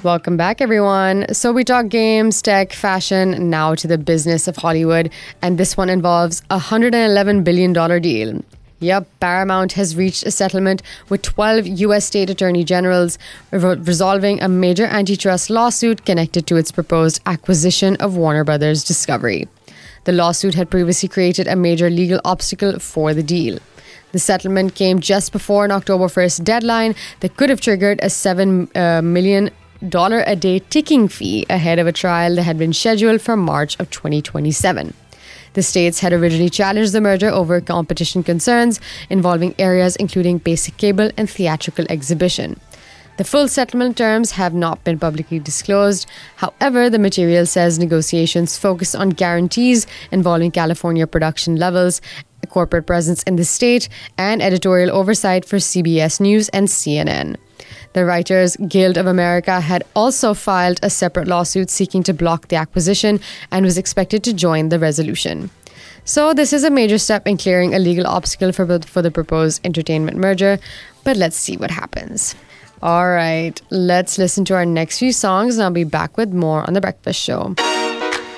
Welcome back, everyone. So we talk games, tech, fashion, now to the business of Hollywood. And this one involves a $111 billion deal. Yep, Paramount has reached a settlement with 12 U.S. state attorney generals resolving a major antitrust lawsuit connected to its proposed acquisition of Warner Brothers Discovery. The lawsuit had previously created a major legal obstacle for the deal. The settlement came just before an October 1st deadline that could have triggered a $7 million a day ticking fee ahead of a trial that had been scheduled for March of 2027. The states had originally challenged the merger over competition concerns involving areas including basic cable and theatrical exhibition. The full settlement terms have not been publicly disclosed. However, the material says negotiations focus on guarantees involving California production levels, a corporate presence in the state, and editorial oversight for CBS News and CNN. The Writers Guild of America had also filed a separate lawsuit seeking to block the acquisition and was expected to join the resolution. So this is a major step in clearing a legal obstacle for the proposed entertainment merger, but let's see what happens. All right, let's listen to our next few songs and I'll be back with more on The Breakfast Show.